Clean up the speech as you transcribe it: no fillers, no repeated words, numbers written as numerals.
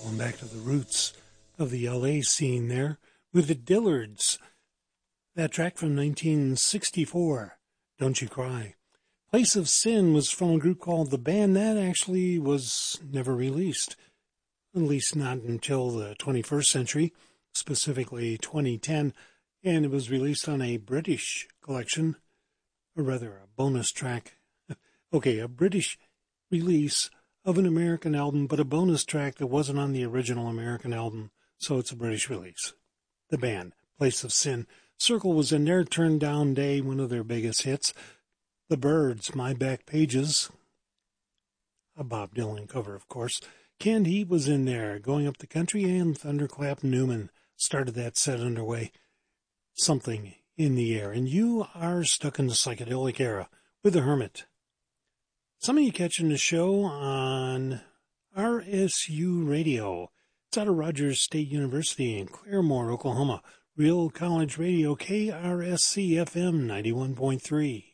Going back to the roots of the LA scene there with the Dillards. That track from 1964, Don't You Cry. Place of Sin was from a group called The Band. That actually was never released, at least not until the 21st century, specifically 2010, and it was released on a British collection, or rather a bonus track. Okay, a British release of an American album, but a bonus track that wasn't on the original American album, so it's a British release. The Band, Place of Sin. Circle was in there, Turn Down Day, one of their biggest hits. The Byrds, My Back Pages, a Bob Dylan cover, of course. Canned Heat was in there, Going Up the Country, and Thunderclap Newman started that set underway. Something in the Air, and you are stuck in the psychedelic era with The Hermit. Some of you catching the show on RSU Radio. It's out of Rogers State University in Claremore, Oklahoma. Real College Radio, KRSC FM 91.3.